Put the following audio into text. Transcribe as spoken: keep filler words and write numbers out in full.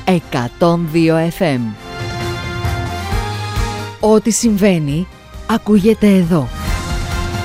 εκατόν δύο εφ εμ. Ό,τι συμβαίνει ακούγεται εδώ.